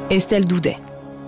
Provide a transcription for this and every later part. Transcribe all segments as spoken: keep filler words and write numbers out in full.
Estelle Doudet.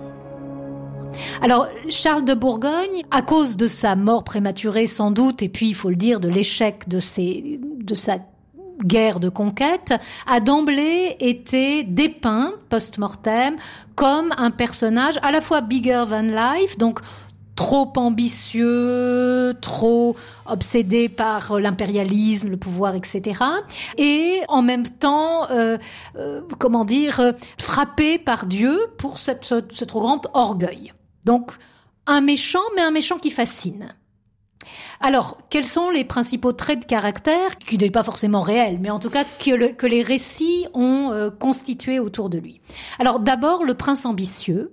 Alors, Charles de Bourgogne, à cause de sa mort prématurée sans doute, et puis il faut le dire, de l'échec de, ses, de sa guerre de conquête, a d'emblée été dépeint post-mortem comme un personnage à la fois bigger than life, donc trop ambitieux, trop obsédé par l'impérialisme, le pouvoir, et cetera. Et en même temps, euh, euh, comment dire, euh, frappé par Dieu pour cette, ce, ce trop grand orgueil. Donc, un méchant, mais un méchant qui fascine. Alors, quels sont les principaux traits de caractère, qui n'est pas forcément réel, mais en tout cas que, le, que les récits ont euh, constitué autour de lui? Alors, d'abord, le prince ambitieux,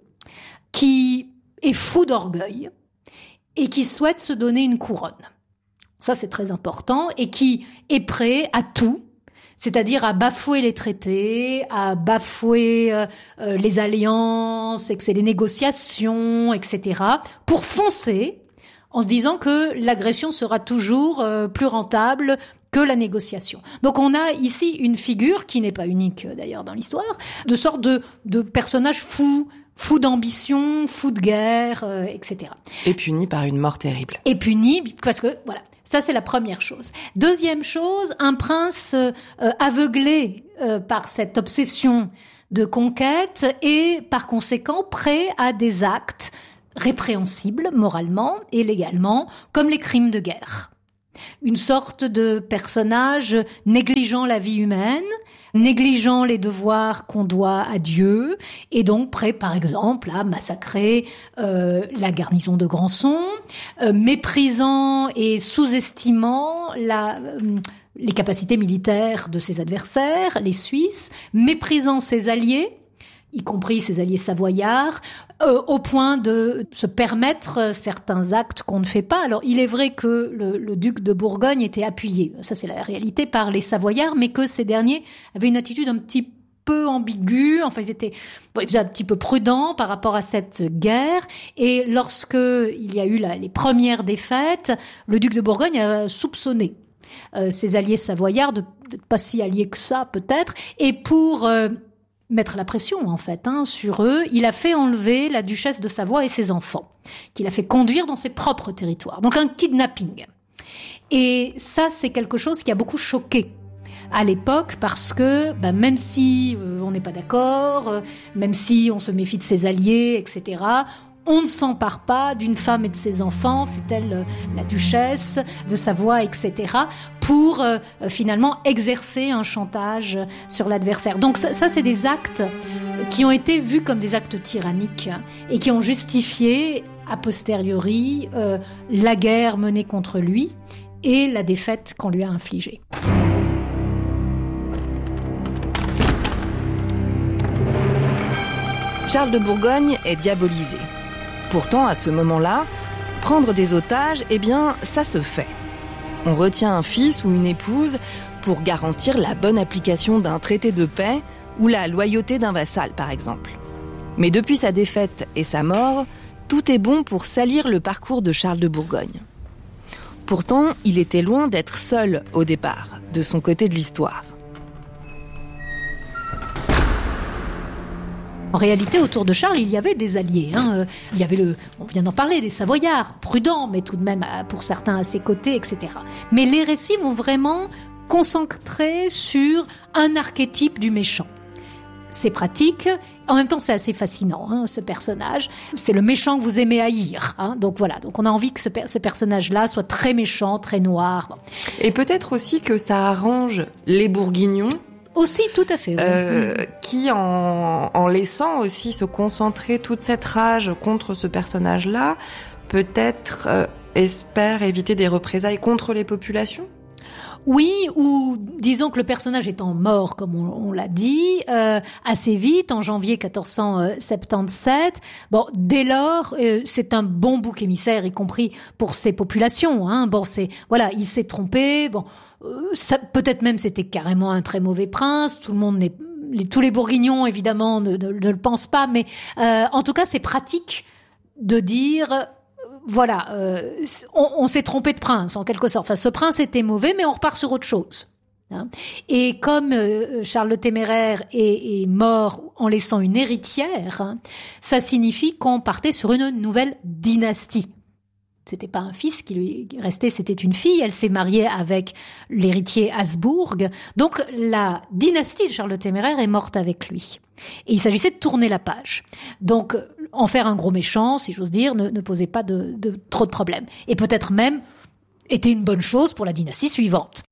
qui est fou d'orgueil et qui souhaite se donner une couronne. Ça, c'est très important, et qui est prêt à tout, c'est-à-dire à bafouer les traités, à bafouer euh, euh, les alliances, et les négociations, et cetera, pour foncer en se disant que l'agression sera toujours euh, plus rentable que la négociation. Donc on a ici une figure, qui n'est pas unique d'ailleurs dans l'histoire, de sorte de, de personnage fou, fou d'ambition, fou de guerre, euh, et cetera. Et puni par une mort terrible. Et puni, parce que, voilà, ça c'est la première chose. Deuxième chose, un prince euh, aveuglé euh, par cette obsession de conquête et par conséquent prêt à des actes répréhensibles moralement et légalement, comme les crimes de guerre. Une sorte de personnage négligeant la vie humaine, négligeant les devoirs qu'on doit à Dieu, et donc prêt, par exemple, à massacrer euh, la garnison de Grandson, euh, méprisant et sous-estimant la, euh, les capacités militaires de ses adversaires, les Suisses, méprisant ses alliés, y compris ses alliés savoyards, euh, au point de se permettre certains actes qu'on ne fait pas. Alors, il est vrai que le, le duc de Bourgogne était appuyé, ça c'est la réalité, par les Savoyards, mais que ces derniers avaient une attitude un petit peu ambiguë, enfin ils étaient, bon, ils étaient un petit peu prudents par rapport à cette guerre, et lorsque il y a eu la, les premières défaites, le duc de Bourgogne a soupçonné euh, ses alliés savoyards de d'être pas si alliés que ça peut-être, et pour euh, mettre la pression, en fait, hein, sur eux, il a fait enlever la duchesse de Savoie et ses enfants, qu'il a fait conduire dans ses propres territoires. Donc un kidnapping. Et ça, c'est quelque chose qui a beaucoup choqué à l'époque, parce que ben, même si euh, on n'est pas d'accord, euh, même si on se méfie de ses alliés, et cetera, on ne s'empare pas d'une femme et de ses enfants, fût-elle euh, la duchesse de Savoie, et cetera, pour euh, finalement exercer un chantage sur l'adversaire. Donc ça, ça, c'est des actes qui ont été vus comme des actes tyranniques et qui ont justifié a posteriori euh, la guerre menée contre lui et la défaite qu'on lui a infligée. Charles de Bourgogne est diabolisé. Pourtant, à ce moment-là, prendre des otages, eh bien, ça se fait. On retient un fils ou une épouse pour garantir la bonne application d'un traité de paix ou la loyauté d'un vassal, par exemple. Mais depuis sa défaite et sa mort, tout est bon pour salir le parcours de Charles de Bourgogne. Pourtant, il était loin d'être seul au départ, de son côté de l'histoire. En réalité, autour de Charles, il y avait des alliés. Hein. Il y avait, le, on vient d'en parler, des Savoyards, prudents, mais tout de même pour certains à ses côtés, et cetera. Mais les récits vont vraiment concentrer sur un archétype du méchant. C'est pratique, en même temps c'est assez fascinant, hein, ce personnage. C'est le méchant que vous aimez haïr. Hein. Donc voilà, donc on a envie que ce, ce personnage-là soit très méchant, très noir. Bon. Et peut-être aussi que ça arrange les Bourguignons. Aussi, tout à fait. Oui. Euh, qui, en, en laissant aussi se concentrer toute cette rage contre ce personnage-là, peut-être euh, espère éviter des représailles contre les populations ? Oui, ou disons que le personnage étant mort, comme on, on l'a dit, euh, assez vite, en janvier quatorze cent soixante-dix-sept, bon, dès lors, euh, c'est un bon bouc émissaire, y compris pour ces populations. Hein. Bon, c'est voilà, il s'est trompé. Bon, euh, ça, peut-être même c'était carrément un très mauvais prince. Tout le monde n'est, les, tous les Bourguignons évidemment ne, ne, ne le pensent pas, mais euh, en tout cas, c'est pratique de dire. Voilà, euh, on, on s'est trompé de prince, en quelque sorte. Enfin, ce prince était mauvais, mais on repart sur autre chose. Hein. Et comme euh, Charles le Téméraire est, est mort en laissant une héritière, hein, ça signifie qu'on partait sur une nouvelle dynastie. C'était pas un fils qui lui restait, c'était une fille. Elle s'est mariée avec l'héritier Habsbourg. Donc la dynastie de Charles le Téméraire est morte avec lui. Et il s'agissait de tourner la page. Donc en faire un gros méchant, si j'ose dire, ne, ne posait pas de, de trop de problèmes. Et peut-être même était une bonne chose pour la dynastie suivante.